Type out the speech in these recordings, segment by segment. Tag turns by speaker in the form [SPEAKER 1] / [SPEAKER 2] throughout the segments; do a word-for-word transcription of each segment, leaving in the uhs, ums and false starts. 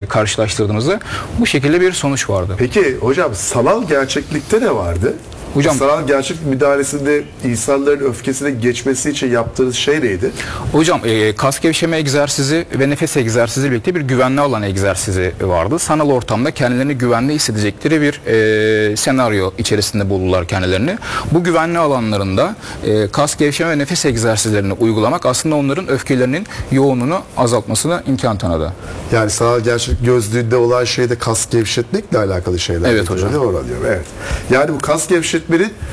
[SPEAKER 1] karşılaştırdığımızda bu şekilde bir sonuç vardı.
[SPEAKER 2] Peki hocam sanal gerçeklikte ne vardı? Hocam, sanal gerçeklik müdahalesinde insanların öfkesine geçmesi için yaptığınız şey neydi?
[SPEAKER 1] Hocam e, kas gevşeme egzersizi ve nefes egzersizi birlikte bir güvenli alan egzersizi vardı. Sanal ortamda kendilerini güvenli hissedecekleri bir e, senaryo içerisinde buldular kendilerini. Bu güvenli alanlarında e, kas gevşeme ve nefes egzersizlerini uygulamak aslında onların öfkelerinin yoğunluğunu azaltmasına imkan tanıdı.
[SPEAKER 2] Yani sanal gerçeklik gözlüğünde olan şeyde kas gevşetmekle alakalı şeyler.
[SPEAKER 1] Evet hocam.
[SPEAKER 2] Evet. Yani bu kas gevşetmenin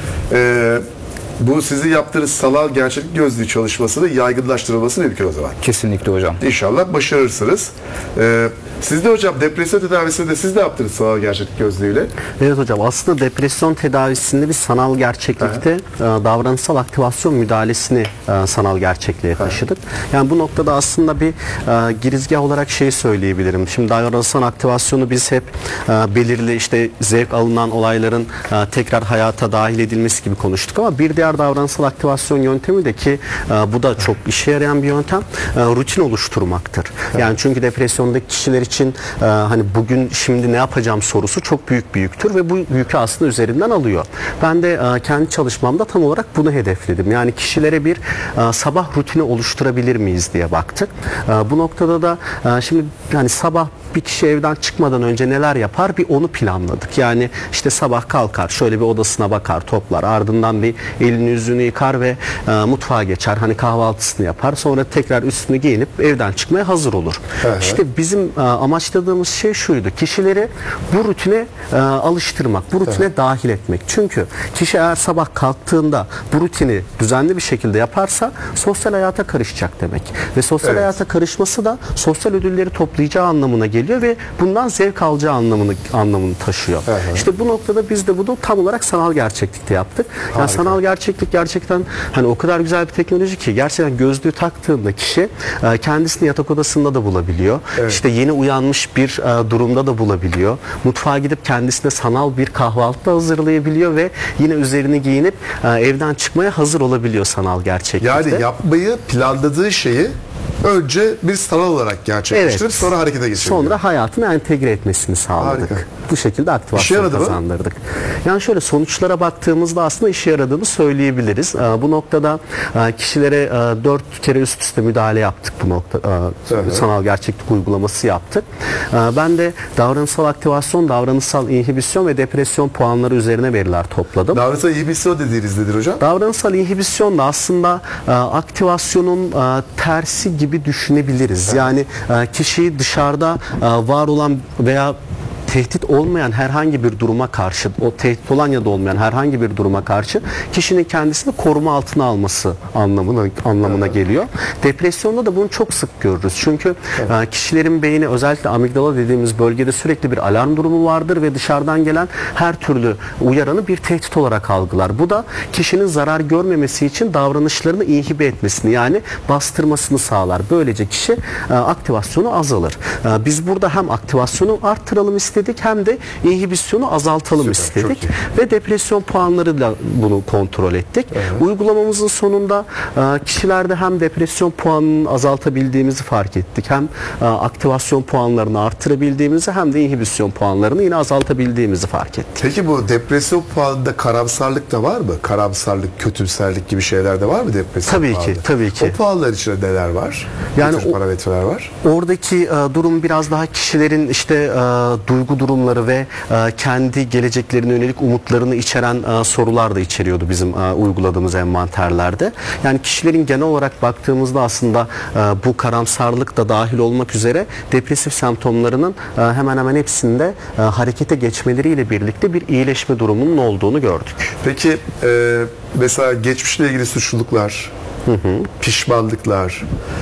[SPEAKER 2] e, bu sizin yaptığınız sanal gerçeklik gözlüğü çalışmasını yaygınlaştırılması mümkün o zaman.
[SPEAKER 1] Kesinlikle hocam.
[SPEAKER 2] İnşallah başarırsınız. Ee, siz de hocam depresyon tedavisinde siz de yaptınız sanal gerçeklik gözlüğüyle.
[SPEAKER 3] Evet hocam, aslında depresyon tedavisinde bir sanal gerçeklikte e, davranışsal aktivasyon müdahalesini e, sanal gerçekliğe taşıdık. Yani bu noktada aslında bir e, girizgah olarak şey söyleyebilirim. Şimdi davranışsal aktivasyonu biz hep e, belirli işte zevk alınan olayların e, tekrar hayata dahil edilmesi gibi konuştuk ama bir diğer davranışsal aktivasyon yöntemi de ki e, bu da çok işe yarayan bir yöntem, e, rutin oluşturmaktır. Yani çünkü depresyondaki kişiler için e, hani bugün şimdi ne yapacağım sorusu çok büyük bir yüktür ve bu yükü aslında üzerinden alıyor. Ben de e, kendi çalışmamda tam olarak bunu hedefledim. Yani kişilere bir e, sabah rutini oluşturabilir miyiz diye baktık. E, bu noktada da e, şimdi yani sabah bir kişi evden çıkmadan önce neler yapar bir onu planladık. Yani işte sabah kalkar, şöyle bir odasına bakar, toplar, ardından bir elini yüzünü yıkar ve e, mutfağa geçer. Hani kahvaltısını yapar. Sonra tekrar üstünü giyinip evden çıkmaya hazır olur. Hı hı. İşte bizim e, amaçladığımız şey şuydu. Kişileri bu rutine e, alıştırmak, bu rutine hı. dahil etmek. Çünkü kişi eğer sabah kalktığında bu rutini düzenli bir şekilde yaparsa sosyal hayata karışacak demek. Ve sosyal evet. hayata karışması da sosyal ödülleri toplayacağı anlamına geliyor ve bundan zevk alacağı anlamını anlamını taşıyor. Hı hı. İşte bu noktada biz de bunu tam olarak sanal gerçeklikte yaptık. Harika. Yani sanal gerçeklik gerçekten hani o kadar güzel bir teknoloji ki gerçekten gözlüğü taktığında kişi e, kendisini yatak odasında da bulabiliyor. Evet. İşte yeni uyanmış bir e, durumda da bulabiliyor. Mutfağa gidip kendisine sanal bir kahvaltı da hazırlayabiliyor ve yine üzerini giyinip e, evden çıkmaya hazır olabiliyor sanal gerçeklikte.
[SPEAKER 2] Yani yapmayı planladığı şeyi önce bir sanal olarak gerçekleştirip evet. sonra harekete geçiriyor.
[SPEAKER 3] Sonra hayatına entegre etmesini sağladık. Harika. Bu şekilde aktivasyon kazandırdık. Mı? Yani şöyle sonuçlara baktığımızda aslında işe yaradığını söyleyebiliriz. Bu noktada kişilere dört kere üst üste müdahale yaptık bu nokta. Evet. Sanal gerçeklik uygulaması yaptık. Ben de davranışsal aktivasyon, davranışsal inhibisyon ve depresyon puanları üzerine veriler topladım.
[SPEAKER 2] Davranışsal inhibisyon dediğiniz nedir hocam?
[SPEAKER 3] Davranışsal inhibisyon da aslında aktivasyonun tersi gibi düşünebiliriz. Evet. Yani kişiyi dışarıda var olan veya tehdit olmayan herhangi bir duruma karşı, o tehdit olan ya da olmayan herhangi bir duruma karşı kişinin kendisini koruma altına alması anlamına anlamına evet. geliyor. Depresyonda da bunu çok sık görürüz. Çünkü evet. kişilerin beyni özellikle amigdala dediğimiz bölgede sürekli bir alarm durumu vardır ve dışarıdan gelen her türlü uyaranı bir tehdit olarak algılar. Bu da kişinin zarar görmemesi için davranışlarını inhibe etmesini yani bastırmasını sağlar. Böylece kişi aktivasyonu azalır. Biz burada hem aktivasyonu arttıralım istedik hem de inhibisyonu azaltalım Süper, istedik ve depresyon puanlarıyla bunu kontrol ettik. Evet. Uygulamamızın sonunda kişilerde hem depresyon puanını azaltabildiğimizi fark ettik. Hem aktivasyon puanlarını arttırabildiğimizi hem de inhibisyon puanlarını yine azaltabildiğimizi fark ettik.
[SPEAKER 2] Peki bu depresyon puanında karamsarlık da var mı? Karamsarlık, kötümserlik gibi şeyler de var mı depresyon
[SPEAKER 3] Tabii
[SPEAKER 2] puanında?
[SPEAKER 3] ki, tabii ki.
[SPEAKER 2] O puanlar içinde neler var?
[SPEAKER 3] Yani
[SPEAKER 2] o, parametreler var?
[SPEAKER 3] Oradaki e, durum biraz daha kişilerin işte e, duygu durumları ve e, kendi geleceklerine yönelik umutlarını içeren e, sorular da içeriyordu bizim e, uyguladığımız envanterlerde. Yani kişilerin genel olarak baktığımızda aslında e, bu karamsarlık da dahil olmak üzere depresif semptomlarının e, hemen hemen hepsinde e, harekete geçmeleriyle birlikte bir iyileşme durumunun olduğunu gördük.
[SPEAKER 2] Peki e, mesela geçmişle ilgili suçluluklar, hı hı. pişmanlıklar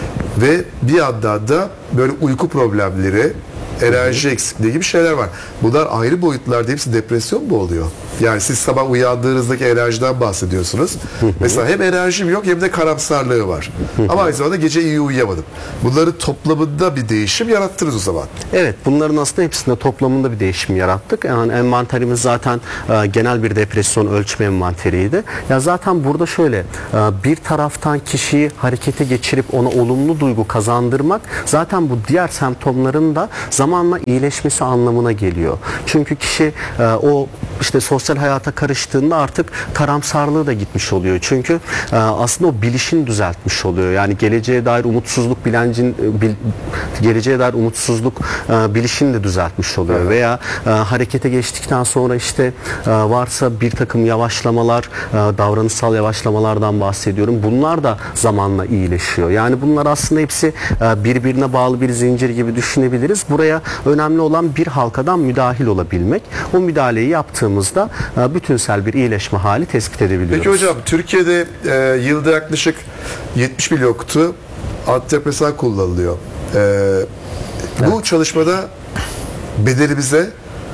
[SPEAKER 2] ve bir yandan da böyle uyku problemleri, enerji eksikliği gibi şeyler var. Bunlar ayrı boyutlarda hepsi depresyon mu oluyor? Yani siz sabah uyandığınızdaki enerjiden bahsediyorsunuz. Mesela hem enerjim yok hem de karamsarlığı var. Ama aynı zamanda gece iyi uyuyamadım. Bunların toplamında bir değişim yarattınız o zaman.
[SPEAKER 3] Evet, bunların aslında hepsinde toplamında bir değişim yarattık. Yani envanterimiz zaten e, genel bir depresyon ölçme envanteriydi. Ya zaten burada şöyle e, bir taraftan kişiyi harekete geçirip ona olumlu duygu kazandırmak zaten bu diğer semptomların da zaman zamanla iyileşmesi anlamına geliyor. Çünkü kişi e, o işte sosyal hayata karıştığında artık karamsarlığı da gitmiş oluyor. Çünkü e, aslında o bilişini düzeltmiş oluyor. Yani geleceğe dair umutsuzluk bilincin e, bil, geleceğe dair umutsuzluk e, bilişini de düzeltmiş oluyor. Evet. Veya e, harekete geçtikten sonra işte e, varsa bir takım yavaşlamalar, e, davranışsal yavaşlamalardan bahsediyorum. Bunlar da zamanla iyileşiyor. Yani bunlar aslında hepsi e, birbirine bağlı bir zincir gibi düşünebiliriz. Buraya önemli olan bir halkadan müdahil olabilmek. O müdahaleyi yaptığımızda e, bütünsel bir iyileşme hali tespit edebiliyoruz.
[SPEAKER 2] Peki hocam, Türkiye'de e, yılda yaklaşık yetmiş milyon kutu antidepresan kullanılıyor. E, evet. Bu çalışmada bedenimize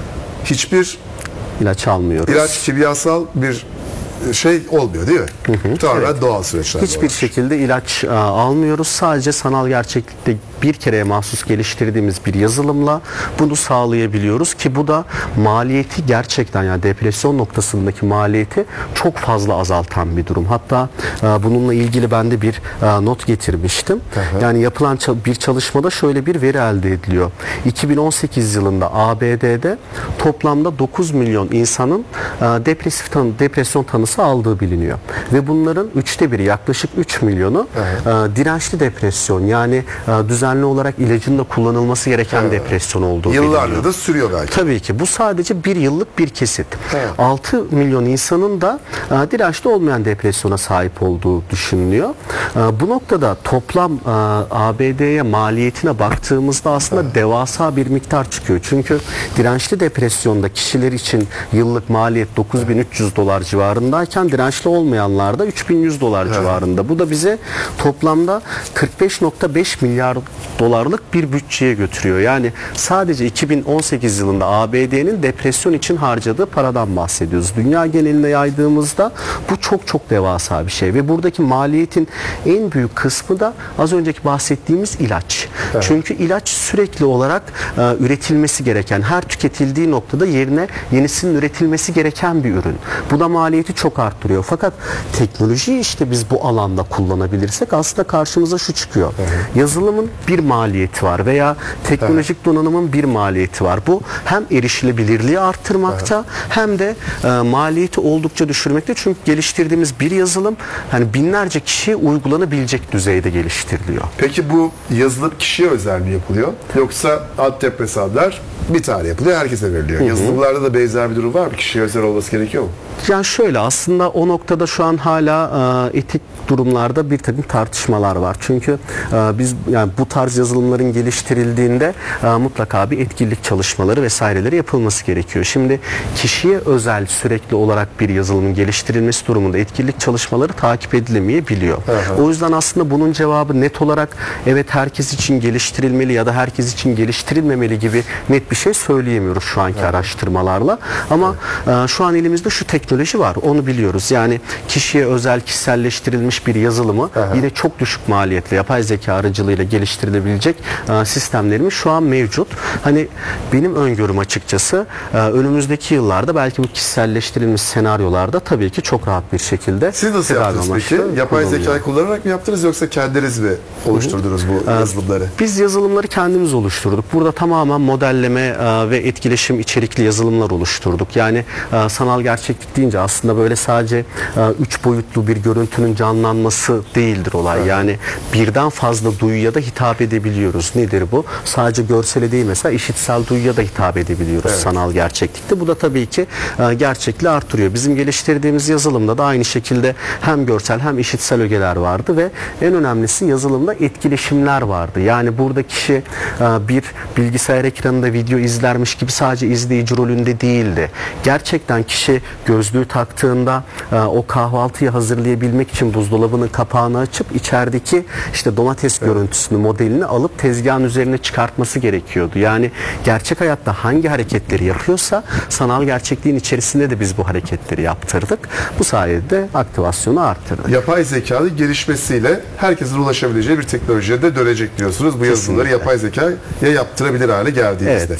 [SPEAKER 2] hiçbir
[SPEAKER 3] ilaç almıyoruz.
[SPEAKER 2] İlaç, kimyasal bir şey olmuyor değil mi? Hı hı. Tamamen evet. Doğal süreçler.
[SPEAKER 3] Hiçbir var. Şekilde ilaç a, almıyoruz. Sadece sanal gerçeklikte bir kereye mahsus geliştirdiğimiz bir yazılımla bunu sağlayabiliyoruz ki bu da maliyeti gerçekten, yani depresyon noktasındaki maliyeti çok fazla azaltan bir durum. Hatta a, bununla ilgili ben de bir a, not getirmiştim. Hı hı. Yani yapılan bir çalışmada şöyle bir veri elde ediliyor. iki bin on sekiz yılında A B D'de toplamda dokuz milyon insanın a, depresif tan depresyon tanısı aldığı biliniyor. Ve bunların üçte biri, yaklaşık üç milyonu e, dirençli depresyon, yani e, düzenli olarak ilacın da kullanılması gereken evet. depresyon olduğu
[SPEAKER 2] Yıllardır
[SPEAKER 3] biliniyor.
[SPEAKER 2] da sürüyor belki.
[SPEAKER 3] Tabii ki. Bu sadece bir yıllık bir kesit.
[SPEAKER 2] Evet.
[SPEAKER 3] altı milyon insanın da e, dirençli olmayan depresyona sahip olduğu düşünülüyor. E, bu noktada toplam e, A B D'ye maliyetine baktığımızda aslında evet. devasa bir miktar çıkıyor. Çünkü dirençli depresyonda kişiler için yıllık maliyet dokuz bin üç yüz dolar civarındayken dirençli olmayanlarda üç bin yüz dolar evet. civarında. Bu da bize toplamda kırk beş nokta beş milyar dolarlık bir bütçeye götürüyor. Yani sadece iki bin on sekiz yılında A B D'nin depresyon için harcadığı paradan bahsediyoruz. Dünya geneline yaydığımızda bu çok çok devasa bir şey ve buradaki maliyetin en büyük kısmı da az önceki bahsettiğimiz ilaç. Evet. Çünkü ilaç sürekli olarak e, üretilmesi gereken, her tüketildiği noktada yerine yenisinin üretilmesi gereken bir ürün. Bu da maliyeti çok arttırıyor. Fakat teknolojiyi işte biz bu alanda kullanabilirsek aslında karşımıza şu çıkıyor. Evet. Yazılımın bir maliyeti var veya teknolojik evet. donanımın bir maliyeti var. Bu hem erişilebilirliği arttırmakta evet. hem de e, maliyeti oldukça düşürmekte. Çünkü geliştirdiğimiz bir yazılım hani binlerce kişiye uygulanabilecek düzeyde geliştiriliyor.
[SPEAKER 2] Peki bu yazılım kişiye özel mi yapılıyor? Yoksa antidepresanlar bir tane yapılıyor, herkese veriliyor. Hı hı. Yazılımlarda da benzer bir durum var mı? Kişiye özel olması gerekiyor mu?
[SPEAKER 3] Yani şöyle, aslında o noktada şu an hala e, etik durumlarda bir takım tartışmalar var. Çünkü e, biz yani bu tarz yazılımların geliştirildiğinde e, mutlaka bir etkinlik çalışmaları vesaireleri yapılması gerekiyor. Şimdi kişiye özel sürekli olarak bir yazılımın geliştirilmesi durumunda etkinlik çalışmaları takip edilemeyebiliyor. Hı hı. O yüzden aslında bunun cevabı net olarak evet herkes için geliştirilmeli ya da herkes için geliştirilmemeli gibi net bir şey söyleyemiyoruz şu anki hı. araştırmalarla. Ama e, şu an elimizde şu teknoloji var. Onu biliyoruz. Yani kişiye özel kişiselleştirilmiş bir yazılımı aha. yine çok düşük maliyetli yapay zeka aracılığıyla geliştirilebilecek e, sistemlerimiz şu an mevcut. Hani benim öngörüm açıkçası e, önümüzdeki yıllarda belki bu kişiselleştirilmiş senaryolarda tabii ki çok rahat bir şekilde.
[SPEAKER 2] Siz nasıl yaptınız peki? Yapay zekayı kullanarak mı yaptınız yoksa kendiniz mi oluşturdunuz bu yazılımları?
[SPEAKER 3] Biz yazılımları kendimiz oluşturduk. Burada tamamen modelleme e, ve etkileşim içerikli yazılımlar oluşturduk. Yani e, sanal gerçeklik deyince aslında böyle sadece e, üç boyutlu bir görüntünün canlanması değildir olay. Evet. Yani birden fazla duyuya da hitap edebiliyoruz. Nedir bu? Sadece görsele değil, mesela işitsel duyuya da hitap edebiliyoruz evet. sanal gerçeklikte. Bu da tabii ki e, gerçekliği artırıyor. Bizim geliştirdiğimiz yazılımda da aynı şekilde hem görsel hem işitsel ögeler vardı ve en önemlisi yazılımda etkileşimler vardı. Yani burada kişi e, bir bilgisayar ekranında video izlermiş gibi sadece izleyici rolünde değildi. Gerçekten kişi gözlüğü taktığında e, o kahvaltıyı hazırlayabilmek için buzdolabının kapağını açıp içerideki işte domates evet. görüntüsünü, modelini alıp tezgahın üzerine çıkartması gerekiyordu. Yani gerçek hayatta hangi hareketleri yapıyorsa sanal gerçekliğin içerisinde de biz bu hareketleri yaptırdık. Bu sayede aktivasyonu arttırdık.
[SPEAKER 2] Yapay zekanın gelişmesiyle herkesin ulaşabileceği bir teknolojiye de dönecek diyorsunuz. Bu yazılımları yapay zekaya yaptırabilir hale geldiğinizde.
[SPEAKER 3] Evet.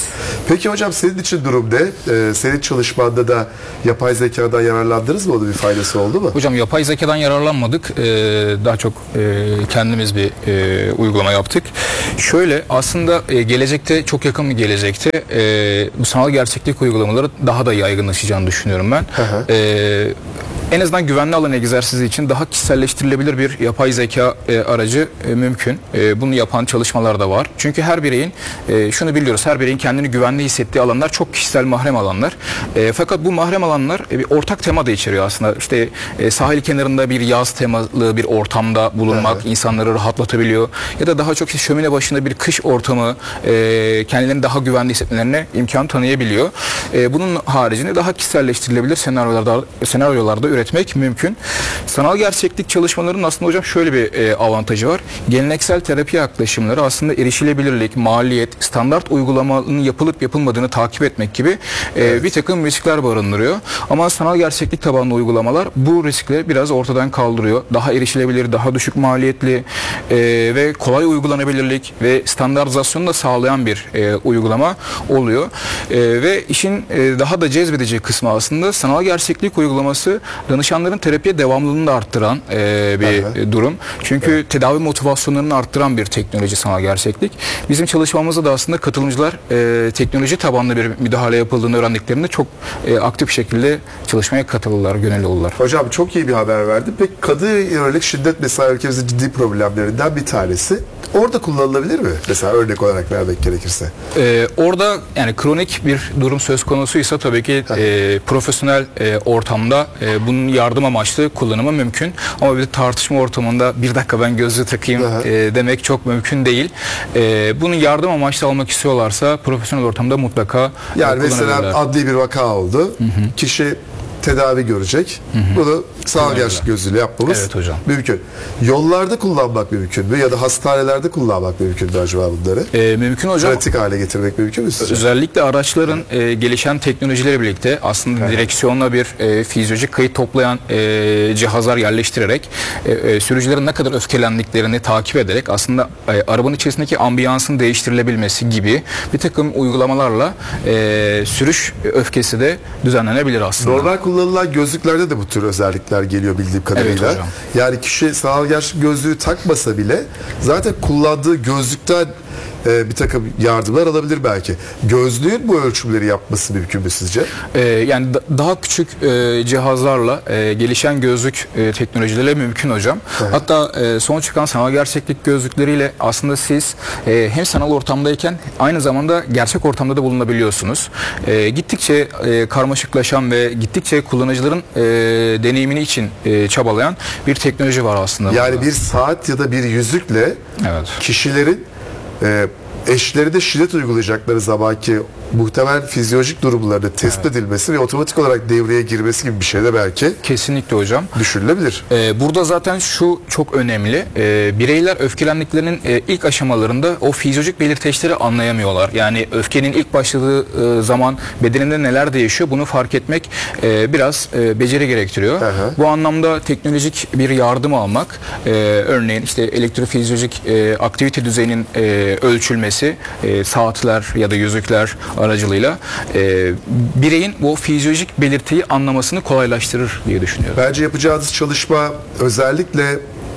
[SPEAKER 2] Peki hocam senin için durum ne? Ee, senin çalışmanda da yapay zekadan yararlandınız mı? Onun bir faydası oldu mu?
[SPEAKER 1] Hocam yapay zekadan yararlanmadık. Ee, daha çok e, kendimiz bir e, uygulama yaptık. Şöyle aslında e, gelecekte, çok yakın bir gelecekte e, bu sanal gerçeklik uygulamaları daha da yaygınlaşacağını düşünüyorum ben.
[SPEAKER 2] Hı hı.
[SPEAKER 1] E, en azından güvenli alan egzersizi için daha kişiselleştirilebilir bir yapay zeka e, aracı e, mümkün. E, bunu yapan çalışmalar da var. Çünkü her bireyin, e, şunu biliyoruz, her bireyin kendini güvenli hissettiği alanlar çok kişisel mahrem alanlar. E, fakat bu mahrem alanlar e, bir ortak tema da içeriyor aslında. İşte e, sahil kenarında bir yaz temalı bir ortamda bulunmak evet. insanları rahatlatabiliyor. Ya da daha çok işte şömine başında bir kış ortamı e, kendilerini daha güvenli hissetmelerine imkan tanıyabiliyor. E, bunun haricinde daha kişiselleştirilebilir senaryolarda senaryolarda üretmek mümkün. Sanal gerçeklik çalışmalarının aslında hocam şöyle bir e, avantajı var. Geleneksel terapi yaklaşımları aslında erişilebilirlik, maliyet, standart uygulamanın yapılıp yapılmadığını takip etmek gibi e, evet. bir takım riskler barındırıyor. Ama sanal gerçeklik tabanlı uygulamalar bu riskleri biraz ortadan kaldırıyor. Daha erişilebilir, daha düşük maliyetli e, ve kolay uygulanabilirlik ve standartizasyonu da sağlayan bir e, uygulama oluyor. E, ve işin e, daha da cezbedici kısmı aslında sanal gerçeklik uygulaması danışanların terapiye devamlılığını da arttıran e, bir Aha. durum. Çünkü evet. tedavi motivasyonlarını arttıran bir teknoloji sanal gerçeklik. Bizim çalışmamızda da aslında katılımcılar e, teknoloji tabanlı bir müdahale yapıldığını öğrendiklerinde çok e, aktif bir şekilde çalışmaya katılırlar, gönüllü olurlar.
[SPEAKER 2] Hocam çok iyi bir haber verdin. Peki kadına yönelik şiddet mesela ülkemizin ciddi problemlerinden bir tanesi. Orada kullanılabilir mi? Mesela örnek olarak vermek gerekirse.
[SPEAKER 1] Ee, orada yani kronik bir durum söz konusuysa tabii ki e, profesyonel e, ortamda e, bunun yardım amaçlı kullanımı mümkün. Ama bir tartışma ortamında bir dakika ben gözlüğü takayım e, demek çok mümkün değil. E, bunun yardım amaçlı almak istiyorlarsa profesyonel ortamda mutlaka
[SPEAKER 2] yani mesela adli bir vaka oldu. Hı hı. Kişi tedavi görecek. Hı hı. Bunu sanal gerçeklik gözüyle yapmamız
[SPEAKER 1] evet, hocam.
[SPEAKER 2] mümkün. Yollarda kullanmak mümkün mü? Ya da hastanelerde kullanmak mümkün mü acaba bunları?
[SPEAKER 1] E, mümkün hocam.
[SPEAKER 2] Pratik hale getirmek mümkün mü sizce?
[SPEAKER 1] Özellikle araçların e, gelişen teknolojilerle birlikte aslında evet. direksiyonla bir e, fizyolojik kayıt toplayan e, cihazlar yerleştirerek e, e, sürücülerin ne kadar öfkelendiklerini takip ederek aslında e, arabanın içerisindeki ambiyansın değiştirilebilmesi gibi bir takım uygulamalarla e, sürüş öfkesi de düzenlenebilir aslında.
[SPEAKER 2] Normal kullanılan gözlüklerde de bu tür özellikler geliyor bildiğim kadarıyla.
[SPEAKER 1] Evet hocam.
[SPEAKER 2] Yani kişi sanal gerçeklik gözlüğü takmasa bile zaten kullandığı gözlükten e, bir takım yardımlar alabilir belki. Gözlüğün bu ölçümleri yapması mümkün mü sizce?
[SPEAKER 1] Ee, yani da, daha küçük e, cihazlarla e, gelişen gözlük e, teknolojileriyle mümkün hocam. Evet. Hatta e, son çıkan sanal gerçeklik gözlükleriyle aslında siz e, hem sanal ortamdayken aynı zamanda gerçek ortamda da bulunabiliyorsunuz. E, gittikçe e, karmaşıklaşan ve gittikçe kullanıcıların e, deneyimini için e, çabalayan bir teknoloji var aslında.
[SPEAKER 2] Yani
[SPEAKER 1] burada.
[SPEAKER 2] bir saat ya da bir yüzükle
[SPEAKER 1] evet.
[SPEAKER 2] kişilerin e, eşleri de şiddet uygulayacakları zamanki muhtemel fizyolojik durumlarını tespit evet. edilmesi ve otomatik olarak devreye girmesi gibi bir şey de belki
[SPEAKER 1] kesinlikle hocam
[SPEAKER 2] düşünülebilir.
[SPEAKER 1] Ee, burada zaten şu çok önemli. Ee, bireyler öfkelendiklerinin e, ilk aşamalarında o fizyolojik belirteçleri anlayamıyorlar. Yani öfkenin ilk başladığı e, zaman bedeninde neler değişiyor bunu fark etmek e, biraz e, beceri gerektiriyor. Aha. Bu anlamda teknolojik bir yardım almak, e, örneğin işte elektrofizyolojik e, aktivite düzeyinin e, ölçülmesi, e, saatler ya da yüzükler aracılığıyla e, bireyin bu fizyolojik belirtiyi anlamasını kolaylaştırır diye düşünüyorum.
[SPEAKER 2] Bence yapacağınız çalışma özellikle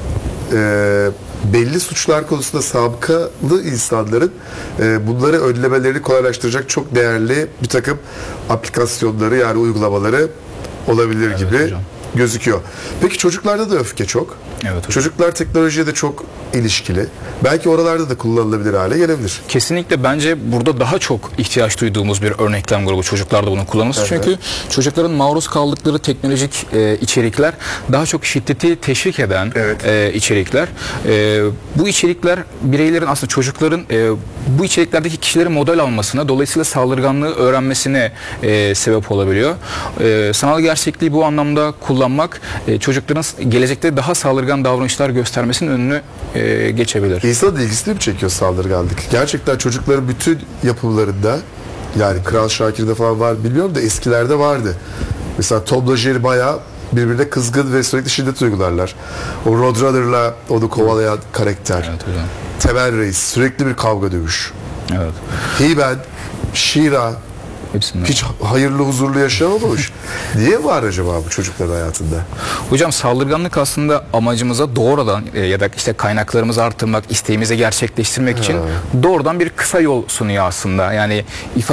[SPEAKER 2] e, belli suçlar konusunda sabıkalı insanların e, bunları önlemelerini kolaylaştıracak çok değerli bir takım aplikasyonları yani uygulamaları olabilir evet, gibi hocam. Gözüküyor. Peki çocuklarda da öfke çok.
[SPEAKER 1] Evet, hocam.
[SPEAKER 2] Çocuklar teknolojiye de çok ilişkili. Belki oralarda da kullanılabilir hale gelebilir.
[SPEAKER 1] Kesinlikle bence burada daha çok ihtiyaç duyduğumuz bir örneklem grubu çocuklarda bunun kullanılması. Evet. Çünkü çocukların maruz kaldıkları teknolojik e, içerikler daha çok şiddeti teşvik eden evet. e, içerikler. E, bu içerikler bireylerin aslında çocukların e, bu içeriklerdeki kişilerin model almasına dolayısıyla saldırganlığı öğrenmesine e, sebep olabiliyor. E, sanal gerçekliği bu anlamda kullanmak e, çocukların gelecekte daha saldırgan davranışlar göstermesinin önünü e, geçebilir.
[SPEAKER 2] İnsanın ilgisini mi çekiyor saldırganlık? Gerçekten çocukların bütün yapımlarında yani Kral Şakir'de falan var bilmiyorum da eskilerde vardı. Mesela Tom ve Jerry bayağı birbirine kızgın ve sürekli şiddet uygularlar. O Roadrunner'la onu kovalayan karakter.
[SPEAKER 1] Evet, hocam.
[SPEAKER 2] Temel Reis sürekli bir kavga dövüş.
[SPEAKER 1] Evet.
[SPEAKER 2] He-Man Şira,
[SPEAKER 1] Hepsinden.
[SPEAKER 2] hiç hayırlı huzurlu yaşamamış. Niye var acaba bu çocukların hayatında?
[SPEAKER 1] Hocam saldırganlık aslında amacımıza doğrudan e, ya da işte kaynaklarımızı artırmak, isteğimizi gerçekleştirmek için doğrudan bir kısa yol sunuyor aslında. Yani